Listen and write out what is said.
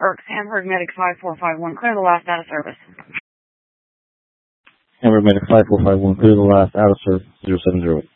Hamburg Medic 5451, clear the last out of service. Hamburg Medic 5451, clear the last out of service 070.